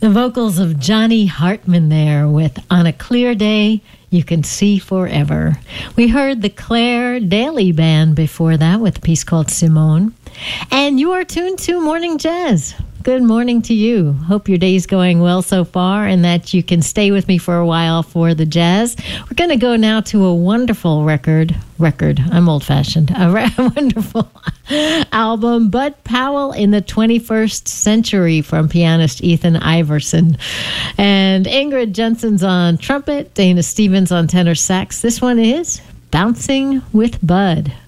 The vocals of Johnny Hartman there with On a Clear Day, You Can See Forever. We heard the Claire Daly Band before that with a piece called Simone. And you are tuned to Morning Jazz. Good morning to you. Hope your day's going well so far and that you can stay with me for a while for the jazz. We're going to go now to a wonderful record. I'm old-fashioned. A wonderful album, Bud Powell in the 21st Century from pianist Ethan Iverson. And Ingrid Jensen's on trumpet, Dana Stevens on tenor sax. This one is Bouncing with Bud.